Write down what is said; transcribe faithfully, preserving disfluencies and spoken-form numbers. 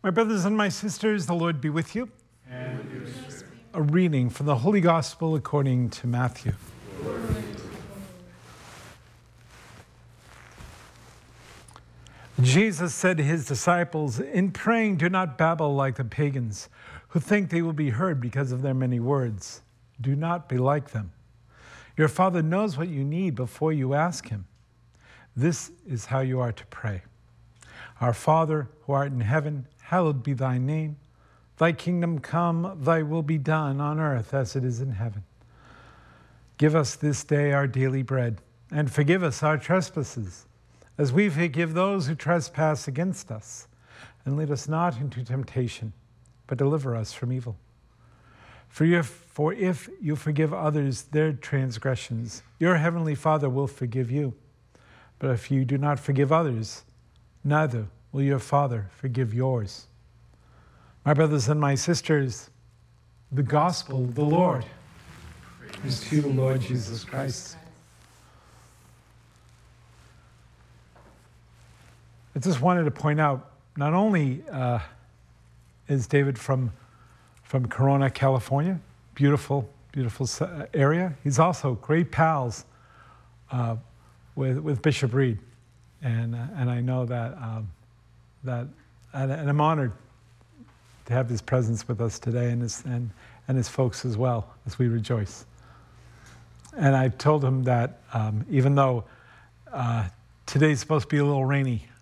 My brothers and my sisters, the Lord be with you. And with your spirit. A reading from the Holy Gospel according to Matthew. Jesus said to his disciples, "In praying, do not babble like the pagans, who think they will be heard because of their many words. Do not be like them. Your Father knows what you need before you ask him. This is how you are to pray. Our Father, who art in heaven, hallowed be thy name. Thy kingdom come, thy will be done on earth as it is in heaven. Give us this day our daily bread, and forgive us our trespasses, as we forgive those who trespass against us. And lead us not into temptation, but deliver us from evil. For if, for if you forgive others their transgressions, your heavenly Father will forgive you. But if you do not forgive others, neither will your Father forgive yours." My brothers and my sisters, the gospel of the Lord is to you, Lord Jesus Christ. I just wanted to point out, not only uh, is David from, from Corona, California, beautiful, beautiful area, he's also great pals uh, with, with Bishop Reed. And, uh, and I know that, um, that and, and I'm honored to have his presence with us today, and his, and, and his folks as well, as we rejoice. And I told him that um, even though uh, today's supposed to be a little rainy,